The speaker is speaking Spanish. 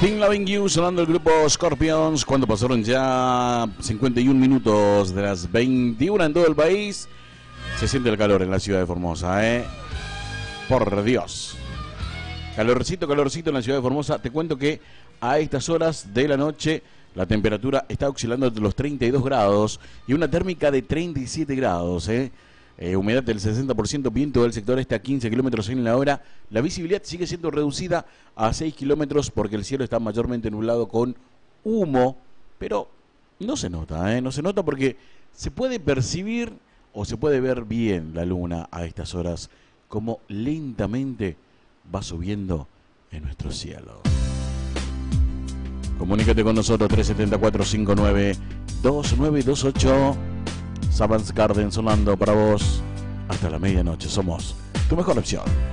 Still Loving You, sonando el grupo Scorpions, cuando pasaron ya 51 minutos de las 21 en todo el país. Se siente el calor en la ciudad de Formosa, por Dios. Calorcito, calorcito en la ciudad de Formosa. Te cuento que a estas horas de la noche la temperatura está oscilando entre los 32 grados y una térmica de 37 grados, humedad del 60%, viento del sector este a 15 kilómetros en la hora. La visibilidad sigue siendo reducida a 6 kilómetros porque el cielo está mayormente nublado con humo, pero no se nota, no se nota porque se puede percibir o se puede ver bien la luna a estas horas, como lentamente va subiendo en nuestro cielo. Comunícate con nosotros 374-59-2928. Savants Garden sonando para vos hasta la medianoche. Somos tu mejor opción.